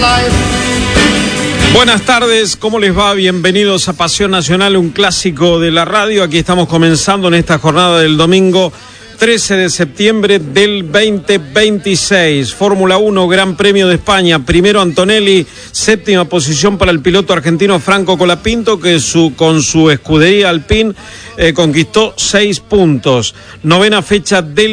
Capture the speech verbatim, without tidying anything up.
Buenas tardes, ¿cómo les va? Bienvenidos a Pasión Nacional, un clásico de la radio. Aquí estamos comenzando en esta jornada del domingo trece de septiembre del veinte veintiséis. Fórmula uno, Gran Premio de España. Primero Antonelli, séptima posición para el piloto argentino Franco Colapinto, que su, con su escudería Alpine eh, conquistó seis puntos. Novena fecha del